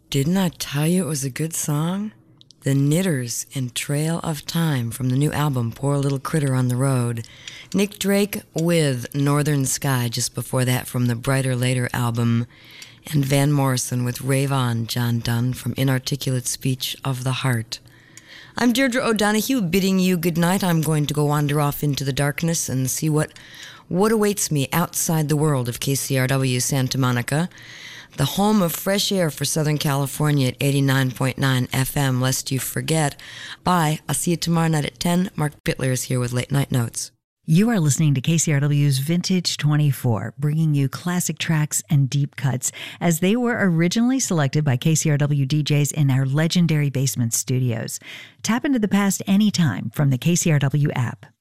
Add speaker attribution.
Speaker 1: Didn't I tell you it was a good song? The Knitters and Trail of Time from the new album Poor Little Critter on the Road. Nick Drake with Northern Sky just before that from the Brighter Later album. And Van Morrison with Rave On, John Donne from Inarticulate Speech of the Heart. I'm Deirdre O'Donoghue bidding you good night. I'm going to go wander off into the darkness and see what awaits me outside the world of KCRW Santa Monica, the home of fresh air for Southern California at 89.9 FM, lest you forget. Bye. I'll see you tomorrow night at 10. Mark Bittler is here with Late Night Notes.
Speaker 2: You are listening to KCRW's Vintage 24, bringing you classic tracks and deep cuts as they were originally selected by KCRW DJs in our legendary basement studios. Tap into the past anytime from the KCRW app.